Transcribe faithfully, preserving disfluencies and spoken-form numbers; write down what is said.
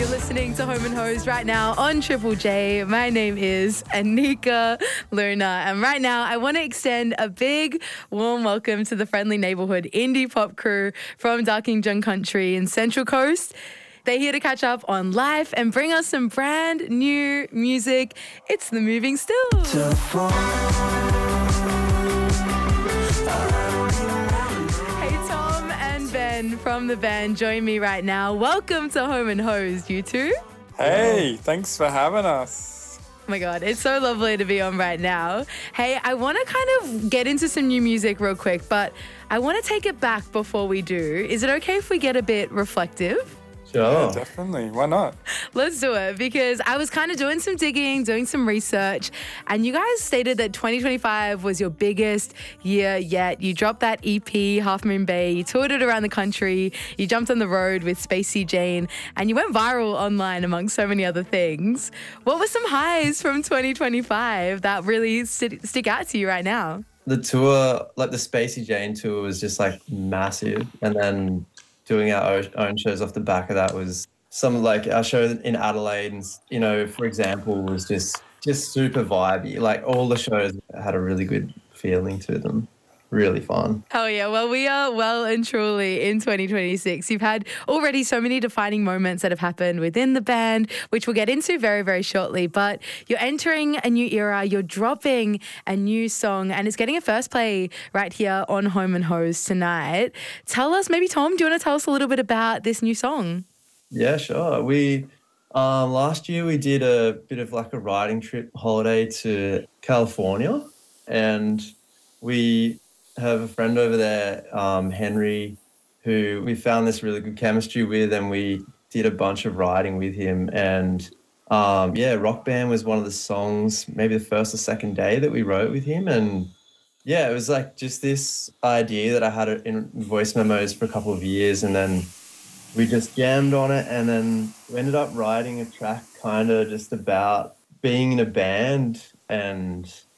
You're listening to Home and Hose right now on Triple J. My name is Anika Luna, and right now I want to extend a big warm welcome to the friendly neighborhood indie pop crew from Darkinjung Country in Central Coast. They're here to catch up on life and bring us some brand new music. It's The Moving Stills. Ben from the band join me right now. Welcome to Home and Hose, you two. Hey, thanks for having us. Oh my God, it's so lovely to be on right now. Hey, I want to kind of get into some new music real quick, but I want to take it back before we do. Is it okay if we get a bit reflective? Sure. Yeah, definitely. Why not? Let's do it, because I was kind of doing some digging, doing some research, and you guys stated that twenty twenty-five was your biggest year yet. You dropped that E P, Half Moon Bay, you toured it around the country, you jumped on the road with Spacey Jane, and you went viral online among so many other things. What were some highs from twenty twenty-five that really st- stick out to you right now? The tour, like the Spacey Jane tour, was just like massive, and then doing our own shows off the back of that was some like our show in Adelaide, and you know, for example, was just just super vibey. Like all the shows had a really good feeling to them. Really fun. Oh yeah, well we are well and truly in twenty twenty-six. You've had already so many defining moments that have happened within the band, which we'll get into very, very shortly. But you're entering a new era, you're dropping a new song, and it's getting a first play right here on Home and Hose tonight. Tell us, maybe Tom, do you want to tell us a little bit about this new song? Yeah, sure. We um, last year we did a bit of like a riding trip holiday to California, and we have a friend over there, um, Henry, who we found this really good chemistry with, and we did a bunch of writing with him. And um, yeah, Rock Band was one of the songs, maybe the first or second day that we wrote with him. And yeah, it was like just this idea that I had it in voice memos for a couple of years, and then we just jammed on it, and then we ended up writing a track kind of just about being in a band and